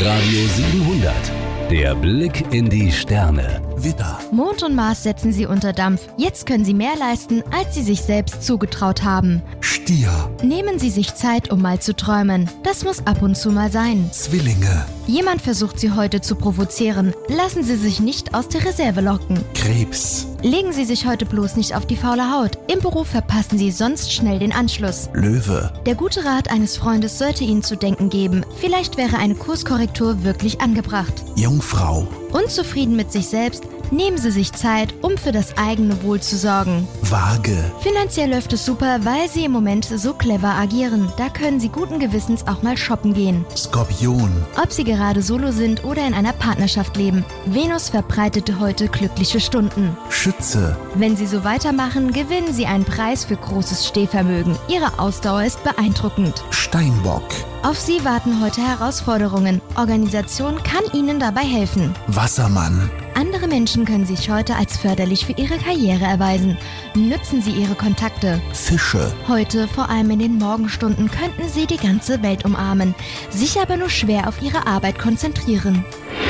Hitradio 700. Der Blick in die Sterne. Widder. Mond und Mars setzen sie unter Dampf. Jetzt können sie mehr leisten, als sie sich selbst zugetraut haben. Stier. Nehmen Sie sich Zeit, um mal zu träumen. Das muss ab und zu mal sein. Zwillinge. Jemand versucht Sie heute zu provozieren. Lassen Sie sich nicht aus der Reserve locken. Krebs. Legen Sie sich heute bloß nicht auf die faule Haut. Im Beruf verpassen Sie sonst schnell den Anschluss. Löwe. Der gute Rat eines Freundes sollte Ihnen zu denken geben. Vielleicht wäre eine Kurskorrektur wirklich angebracht. Jungfrau. Unzufrieden mit sich selbst? Nehmen Sie sich Zeit, um für das eigene Wohl zu sorgen. Waage. Finanziell läuft es super, weil Sie im Moment so clever agieren. Da können Sie guten Gewissens auch mal shoppen gehen. Skorpion. Ob Sie gerade solo sind oder in einer Partnerschaft leben, Venus verbreitete heute glückliche Stunden. Schütze. Wenn Sie so weitermachen, gewinnen Sie einen Preis für großes Stehvermögen. Ihre Ausdauer ist beeindruckend. Steinbock. Auf Sie warten heute Herausforderungen. Organisation kann Ihnen dabei helfen. Wassermann. Andere Menschen können sich heute als förderlich für Ihre Karriere erweisen. Nützen Sie Ihre Kontakte. Fische. Heute, vor allem in den Morgenstunden, könnten Sie die ganze Welt umarmen, sich aber nur schwer auf Ihre Arbeit konzentrieren.